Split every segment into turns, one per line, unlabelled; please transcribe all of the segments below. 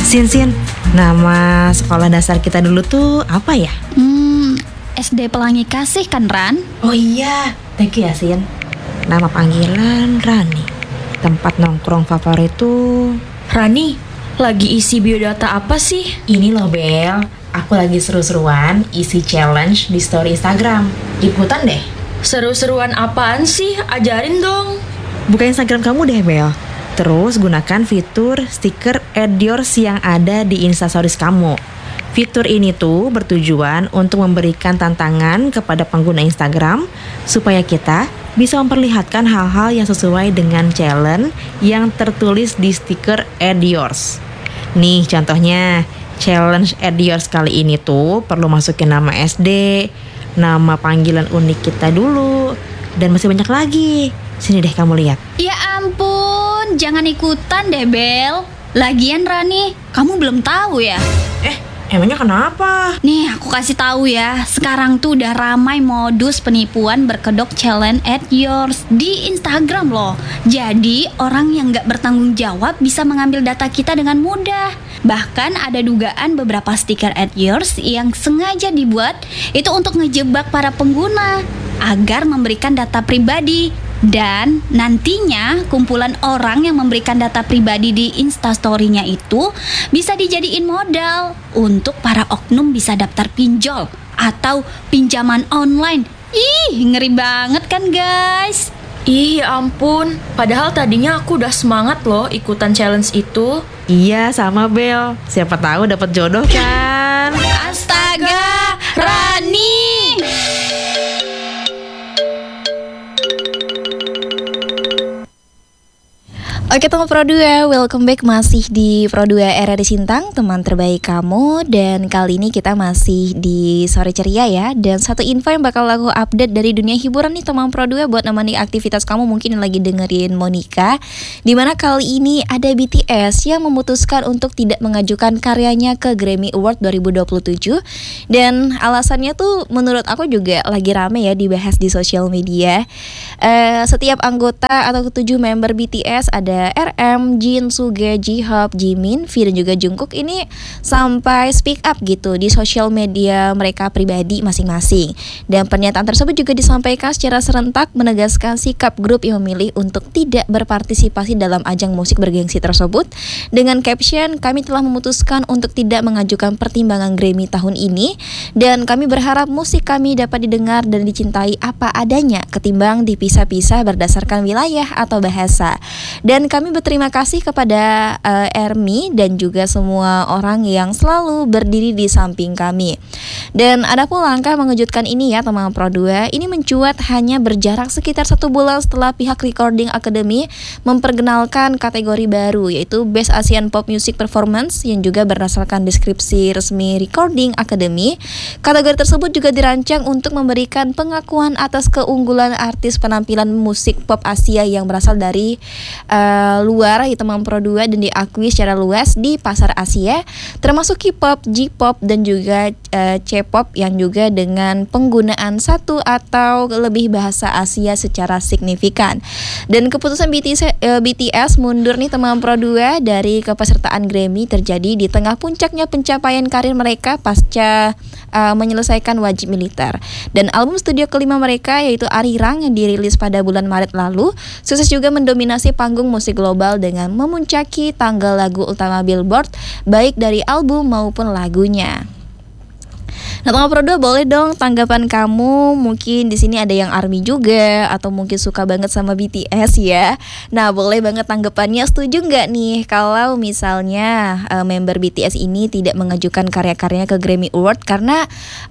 Sin, nama sekolah dasar kita dulu tuh apa ya?
SD Pelangi Kasih kan, Ran?
Oh iya, thank you ya Sin. Nama panggilan Rani. Tempat nongkrong favorit tuh...
Rani, lagi isi biodata apa sih?
Ini loh Bel, aku lagi seru-seruan isi challenge di story Instagram. Ikutan deh.
Seru-seruan apaan sih? Ajarin dong.
Buka Instagram kamu deh Bel. Terus gunakan fitur stiker add yours yang ada di Instastories kamu. Fitur ini tuh bertujuan untuk memberikan tantangan kepada pengguna Instagram supaya kita bisa memperlihatkan hal-hal yang sesuai dengan challenge yang tertulis di stiker add yours. Nih contohnya, challenge add yours kali ini tuh perlu masukin nama SD, nama panggilan unik kita dulu, dan masih banyak lagi. Sini deh kamu lihat.
Ya ampun, jangan ikutan deh Bel. Lagian Rani, kamu belum tahu ya?
Emangnya kenapa?
Nih aku kasih tahu ya, sekarang tuh udah ramai modus penipuan berkedok challenge add yours di Instagram loh. Jadi orang yang gak bertanggung jawab bisa mengambil data kita dengan mudah. Bahkan ada dugaan beberapa stiker add yours yang sengaja dibuat itu untuk ngejebak para pengguna agar memberikan data pribadi. Dan nantinya kumpulan orang yang memberikan data pribadi di Instastory-nya itu bisa dijadiin modal untuk para oknum bisa daftar pinjol atau pinjaman online. Ih, ngeri banget kan guys?
Ih, ya ampun. Padahal tadinya aku udah semangat loh ikutan challenge itu.
Iya sama Bel, siapa tahu dapat jodoh kan?
Astaga, Rani! Oke teman Pro 2, welcome back masih di Pro 2 RRI Sintang, teman terbaik kamu. Dan kali ini kita masih di sore ceria ya. Dan satu info yang bakal aku update dari dunia hiburan nih teman Pro 2 buat nemani aktivitas kamu mungkin yang lagi dengerin Monica. Dimana kali ini ada BTS yang memutuskan untuk tidak mengajukan karyanya ke Grammy Award 2027. Dan alasannya tuh menurut aku juga lagi rame ya dibahas di sosial media. Setiap anggota atau ketujuh member BTS ada RM, Jin, Suga, J-Hope, Jimin, V dan juga Jungkook ini sampai speak up gitu di sosial media mereka pribadi masing-masing. Dan pernyataan tersebut juga disampaikan secara serentak menegaskan sikap grup yang memilih untuk tidak berpartisipasi dalam ajang musik bergengsi tersebut. Dengan caption, kami telah memutuskan untuk tidak mengajukan pertimbangan Grammy tahun ini dan kami berharap musik kami dapat didengar dan dicintai apa adanya ketimbang dipisah-pisah berdasarkan wilayah atau bahasa. Dan kami berterima kasih kepada Ermi dan juga semua orang yang selalu berdiri di samping kami. Dan ada pun langkah mengejutkan ini ya teman Pro 2. Ini mencuat hanya berjarak sekitar 1 bulan setelah pihak Recording Academy memperkenalkan kategori baru yaitu Best Asian Pop Music Performance yang juga berdasarkan deskripsi resmi Recording Academy. Kategori tersebut juga dirancang untuk memberikan pengakuan atas keunggulan artis penampilan musik pop Asia yang berasal dari luar teman Pro 2 dan diakui secara luas di pasar Asia termasuk K-pop, J-pop dan juga C-pop yang juga dengan penggunaan satu atau lebih bahasa Asia secara signifikan. Dan keputusan BTS mundur nih teman Pro 2 dari kepesertaan Grammy terjadi di tengah puncaknya pencapaian karir mereka pasca menyelesaikan wajib militer. Dan album studio kelima mereka yaitu Arirang yang dirilis pada bulan Maret lalu sukses juga mendominasi panggung musik global dengan memuncaki tanggal lagu utama Billboard baik dari album maupun lagunya. Nah, teman Pro 2 boleh dong tanggapan kamu. Mungkin di sini ada yang ARMY juga atau mungkin suka banget sama BTS ya. Nah, boleh banget tanggapannya. Setuju nggak nih kalau misalnya member BTS ini tidak mengajukan karya-karyanya ke Grammy Award karena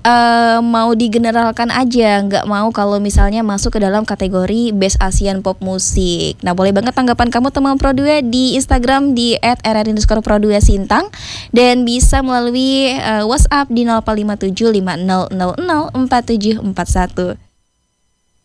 mau digeneralkan aja, nggak mau kalau misalnya masuk ke dalam kategori Best Asian Pop Music. Nah, boleh banget tanggapan kamu teman Pro 2 di Instagram di @rr_pro2sintang dan bisa melalui WhatsApp di 0457 5000 4741.